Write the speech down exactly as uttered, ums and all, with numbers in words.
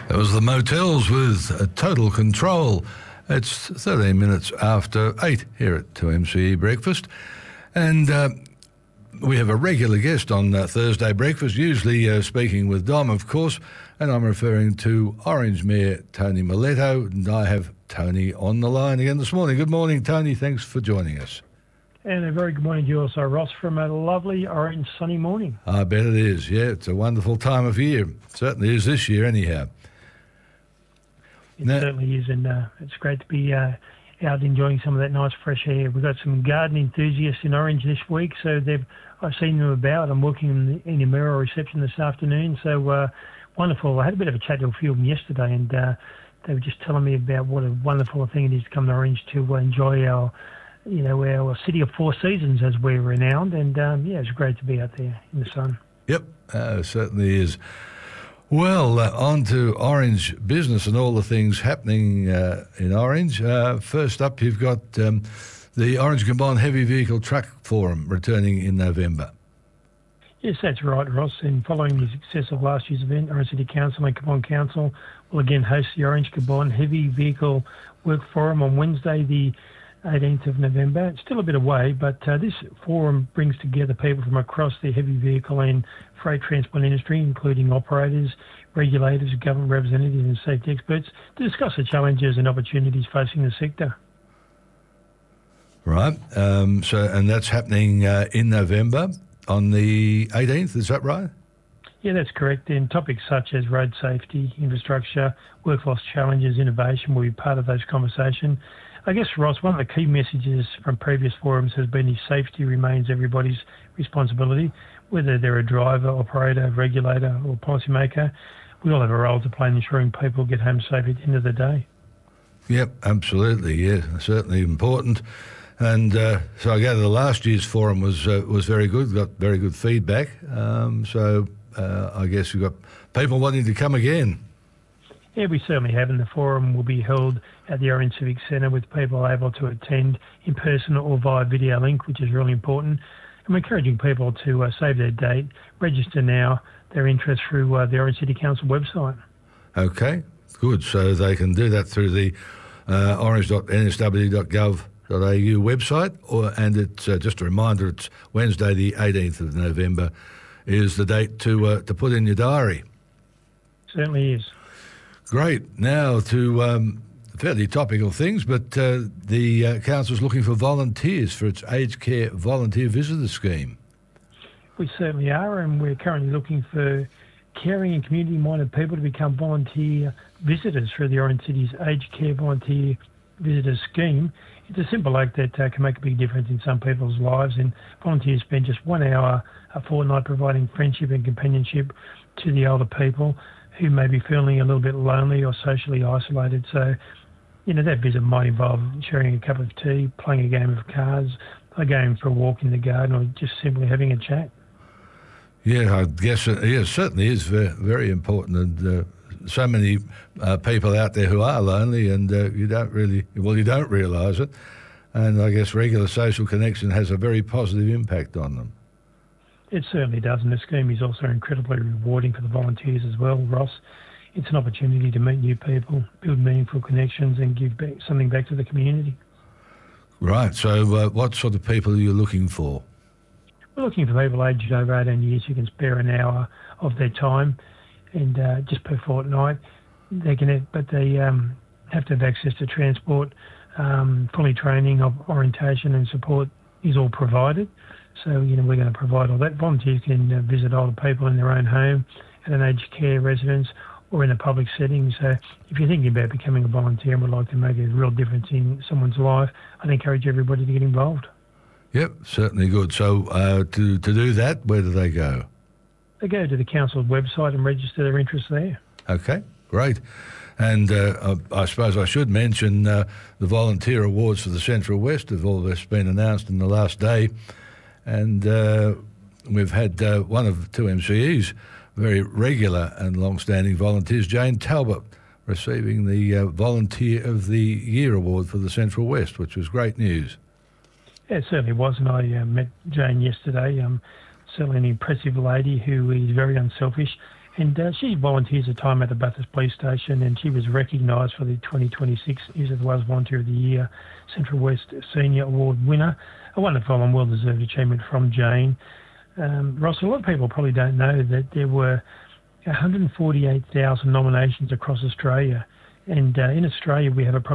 It was the Motels with uh, Total Control. It's thirteen minutes after eight here at two M C E Breakfast. And uh, we have a regular guest on uh, Thursday Breakfast, usually uh, speaking with Dom, of course, and I'm referring to Orange Mayor Tony Miletto, and I have Tony on the line again this morning. Good morning, Tony. Thanks for joining us. And a very good morning to you also, Ross, from a lovely orange sunny morning. I bet it is, yeah. It's a wonderful time of year. It certainly is this year anyhow. It now, certainly is, and uh, it's great to be uh, out enjoying some of that nice fresh air. We've got some garden enthusiasts in Orange this week, so they've I've seen them about. I'm working in the, in the Mirror reception this afternoon, so uh, wonderful. I had a bit of a chat to a few of them yesterday, and uh, they were just telling me about what a wonderful thing it is to come to Orange to uh, enjoy our you know, our City of Four Seasons, as we're renowned, and um, yeah, it's great to be out there in the sun. Yep, uh, certainly is. Well, uh, on to Orange business and all the things happening uh, in Orange. Uh, first up, you've got um, the Orange Combined Heavy Vehicle Truck Forum returning in November. Yes, that's right, Ross. And following the success of last year's event, Orange City Council and Combined Council will again host the Orange Combined Heavy Vehicle Work Forum on Wednesday, the eighteenth of November. It's still a bit away, but uh, this forum brings together people from across the heavy vehicle and freight transport industry, including operators, regulators, government representatives and safety experts, to discuss the challenges and opportunities facing the sector. Right. Um, so, and that's happening uh, in November on the eighteenth, is that right? Yeah, that's correct. And topics such as road safety, infrastructure, workforce challenges, innovation will be part of those conversations. I guess, Ross, one of the key messages from previous forums has been that safety remains everybody's responsibility, whether they're a driver, operator, regulator or policymaker. We all have a role to play in ensuring people get home safe at the end of the day. Yep, absolutely, yeah, certainly important. And uh, so I gather the last year's forum was uh, was very good, got very good feedback. Um, so uh, I guess we've got people wanting to come again. Yeah, we certainly have, and the forum will be held at the Orange Civic Centre with people able to attend in person or via video link, which is really important. And we're encouraging people to uh, save their date, register now, their interest through uh, the Orange City Council website. Okay, good. So they can do that through the uh, orange dot n s w dot gov dot a u website, or and it's uh, just a reminder, it's Wednesday the eighteenth of November is the date to uh, to put in your diary. Certainly is. Great. Now to um, fairly topical things, but uh, the uh, council's looking for volunteers for its aged care volunteer visitor scheme. We certainly are, and we're currently looking for caring and community-minded people to become volunteer visitors through the Orange City's aged care volunteer visitor scheme. It's a simple act that uh, can make a big difference in some people's lives, and volunteers spend just one hour a fortnight providing friendship and companionship to the older people who may be feeling a little bit lonely or socially isolated. So, you know, that visit might involve sharing a cup of tea, playing a game of cards, or going for a walk in the garden, or just simply having a chat. Yeah, I guess it, yeah, it certainly is very, very important. And uh, so many uh, people out there who are lonely, and uh, you don't really, well, you don't realise it. And I guess regular social connection has a very positive impact on them. It certainly does, and the scheme is also incredibly rewarding for the volunteers as well, Ross. It's an opportunity to meet new people, build meaningful connections and give back, something back to the community. Right, so uh, what sort of people are you looking for? We're looking for people aged over eighteen years who can spare an hour of their time and uh, just per fortnight. They can, have, but they um, have to have access to transport, um, fully training, orientation and support is all provided. So, you know, we're going to provide all that. Volunteers can uh, visit older people in their own home, at an aged care residence, or in a public setting. So if you're thinking about becoming a volunteer and would like to make a real difference in someone's life, I'd encourage everybody to get involved. Yep, certainly good. So uh, to, to do that, where do they go? They go to the council's website and register their interest there. Okay, great. And uh, I suppose I should mention uh, the volunteer awards for the Central West have all just been announced in the last day. And uh, we've had uh, one of two M C E's very regular and long-standing volunteers, Jane Talbot, receiving the uh, Volunteer of the Year award for the Central West, which was great news. Yeah, it certainly was, and I uh, met Jane yesterday. Um, certainly an impressive lady who is very unselfish And uh, she volunteers her time at the Bathurst Police Station, and she was recognised for the twenty twenty-six New South Wales Volunteer of the Year Central West Senior Award winner. A wonderful and well-deserved achievement from Jane. Um, Ross, a lot of people probably don't know that there were one hundred forty-eight thousand nominations across Australia. And uh, in Australia, we have approximately